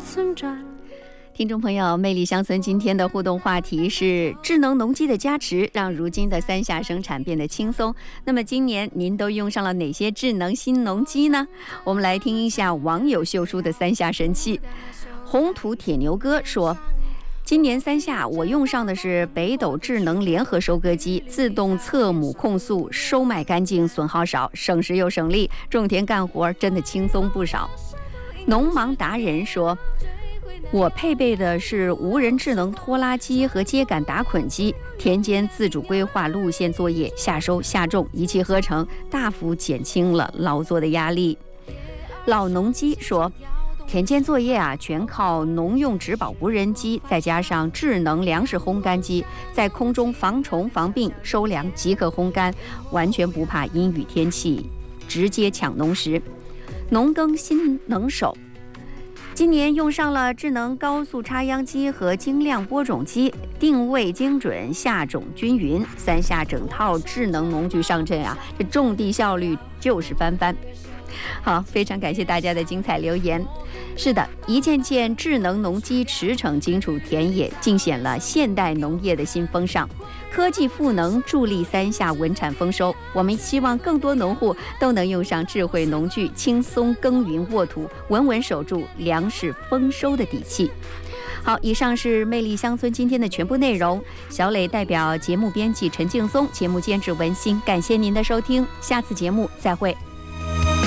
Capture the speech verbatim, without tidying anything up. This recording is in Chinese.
村转。 听众朋友，魅力乡村今天的互动话题是智能农机的加持，让如今的三下生产变得轻松。那么今年您都用上了哪些智能新农机呢？我们来听一下网友秀出的三下神器。红土铁牛哥说，今年三下我用上的是北斗智能联合收割机，自动测母控速，收麦干净，损耗少，省时又省力，种田干活真的轻松不少。农忙达人说，我配备的是无人智能拖拉机和秸秆打捆机，田间自主规划路线作业，下收下种一气呵成，大幅减轻了劳作的压力。老农机说，田间作业啊，全靠农用植保无人机，再加上智能粮食烘干机，在空中防虫防病，收粮即可烘干，完全不怕阴雨天气直接抢农时。农耕新能手，今年用上了智能高速插秧机和精亮播种机，定位精准，下种均匀，三下整套智能农具上阵啊，这种地效率就是翻番。好，非常感谢大家的精彩留言。是的，一件件智能农机驰骋荆楚田野，尽显了现代农业的新风尚。科技赋能助力三下稳产丰收，我们希望更多农户都能用上智慧农具，轻松耕耘沃土，稳稳守住粮食丰收的底气。好，以上是魅力乡村今天的全部内容。小磊代表节目编辑陈劲松，节目监制文心，感谢您的收听，下次节目再会。